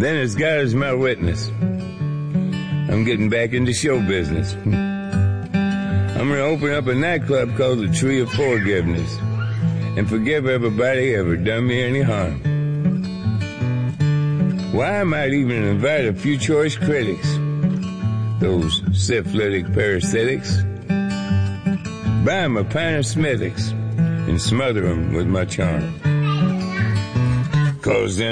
Then as God is my witness, I'm getting back into show business. I'm going to open up a nightclub called the Tree of Forgiveness and forgive everybody ever done me any harm. Why, I might even invite a few choice critics, those syphilitic parasitics, buy 'em a pint of Smithwick's and smother 'em with my charm. 'Cause then